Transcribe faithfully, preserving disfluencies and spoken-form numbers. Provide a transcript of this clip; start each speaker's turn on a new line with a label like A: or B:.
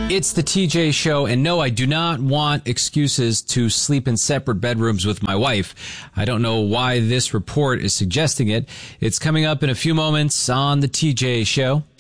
A: It's the T J Show, and no, I do not want excuses to sleep in separate bedrooms with my wife. I don't know why this report is suggesting it. It's coming up in a few moments on the T J Show.